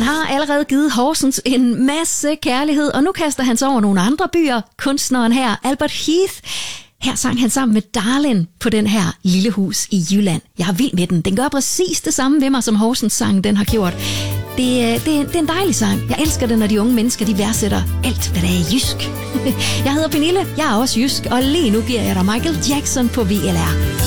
har allerede givet Horsens en masse kærlighed, og nu kaster han sig over nogle andre byer. Kunstneren her, Albert Heath. Her sang han sammen med Darlin på den her lille hus i Jylland. Jeg er vild med den. Den gør præcis det samme ved mig, som Horsens sang den har gjort. Det er en dejlig sang. Jeg elsker det, når de unge mennesker de værdsætter alt, hvad der er jysk. Jeg hedder Pernille, jeg er også jysk, og lige nu giver jeg dig Michael Jackson på VLR.